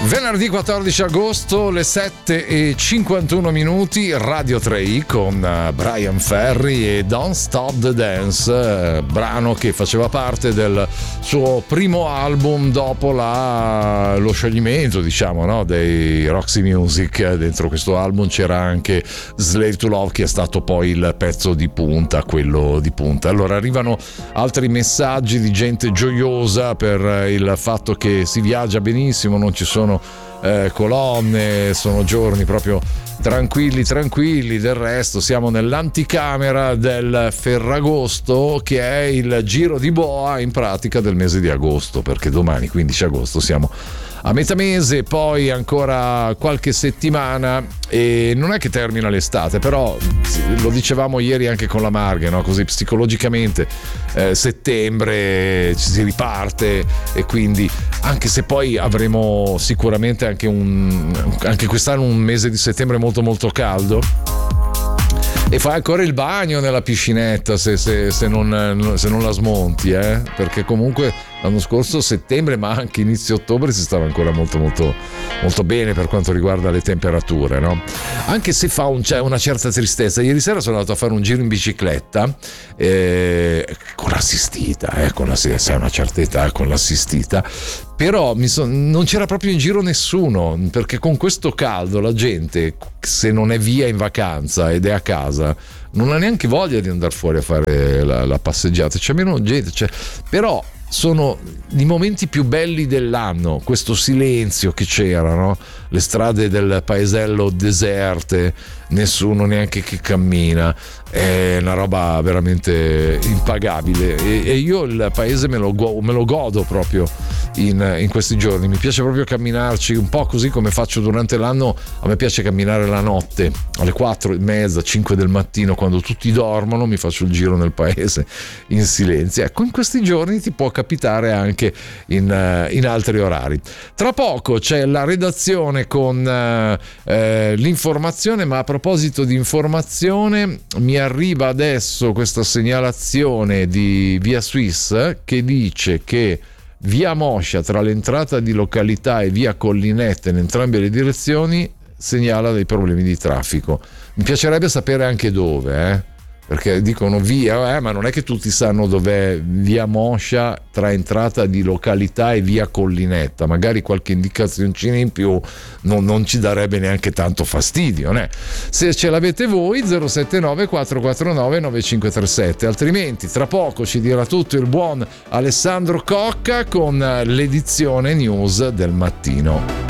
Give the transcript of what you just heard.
Venerdì 14 agosto, le 7:51, Radio 3 con Brian Ferry e Don't Stop the Dance, brano che faceva parte del suo primo album dopo lo scioglimento, diciamo, no, dei Roxy Music. Dentro questo album c'era anche Slave to Love, che è stato poi il pezzo di punta, quello di punta. Allora arrivano altri messaggi di gente gioiosa per il fatto che si viaggia benissimo, non ci sono colonne, sono giorni proprio tranquilli. Del resto siamo nell'anticamera del Ferragosto, che è il giro di boa in pratica del mese di agosto, perché domani 15 agosto siamo a metà mese, poi ancora qualche settimana e non è che termina l'estate, però lo dicevamo ieri anche con la Marghe, no? Così psicologicamente settembre ci si riparte, e quindi anche se poi avremo sicuramente anche quest'anno un mese di settembre molto molto caldo, e fai ancora il bagno nella piscinetta se non la smonti, perché comunque l'anno scorso settembre, ma anche inizio ottobre, si stava ancora molto molto molto bene per quanto riguarda le temperature, no? Anche se c'è una certa tristezza. Ieri sera sono andato a fare un giro in bicicletta con l'assistita, sai, una certa età con l'assistita, però non c'era proprio in giro nessuno, perché con questo caldo la gente, se non è via in vacanza ed è a casa, non ha neanche voglia di andare fuori a fare la passeggiata. C'è meno gente, però sono i momenti più belli dell'anno, questo silenzio che c'era, no? Le strade del paesello deserte, nessuno neanche che cammina, è una roba veramente impagabile, e io il paese me lo godo proprio in questi giorni. Mi piace proprio camminarci, un po' così come faccio durante l'anno. A me piace camminare la notte alle 4:30, 5 del mattino, quando tutti dormono, mi faccio il giro nel paese in silenzio. Ecco, in questi giorni ti può capitare anche in altri orari. Tra poco c'è la redazione con l'informazione, ma a proposito di informazione mi arriva adesso questa segnalazione di Via Swiss che dice che Via Moscia, tra l'entrata di località e Via Collinette, in entrambe le direzioni, segnala dei problemi di traffico. Mi piacerebbe sapere anche dove, perché dicono via, ma non è che tutti sanno dov'è Via Moscia tra entrata di località e Via Collinetta. Magari qualche indicazioncina in più non ci darebbe neanche tanto fastidio, né? Se ce l'avete voi, 079 449 9537, altrimenti tra poco ci dirà tutto il buon Alessandro Cocca con l'edizione news del mattino.